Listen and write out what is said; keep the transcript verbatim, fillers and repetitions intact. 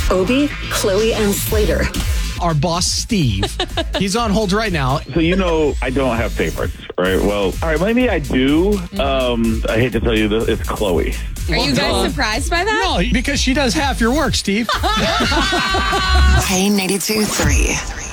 Obie, Chloe, and Slater. Our boss, Steve. He's on hold right now. So, you know, I don't have favorites, right? Well, all right, maybe I do. Um, I hate to tell you this, it's Chloe. Are you guys surprised by that? No, because she does half your work, Steve. K ninety-two three.